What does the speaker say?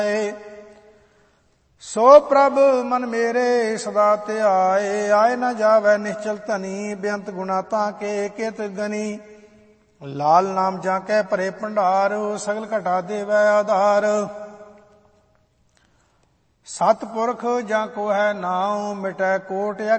ਸੋ ਪ੍ਰਭ ਮਨ ਮੇਰੇ ਸਦਾ ਧਿਆਏ, ਆਏ ਨ ਜਾਵੈ ਨਿਸ਼ਚਲ ਧਨੀ, ਬੇਅੰਤ ਗੁਣਾ ਤਾਂ ਕੇ ਕਿਤ ਗਨੀ। ਲਾਲ ਨਾਮ ਜਾਂ ਕੈ ਭਰੇ ਭੰਡਾਰ, ਸਗਲ ਘਟਾ ਦੇਵੈ ਆਧਾਰ। ਸਤਿਪੁਰਖ ਜਾਂ ਕੋ ਹੈ ਨਾਉ, ਮਿਟੈ ਕੋਟ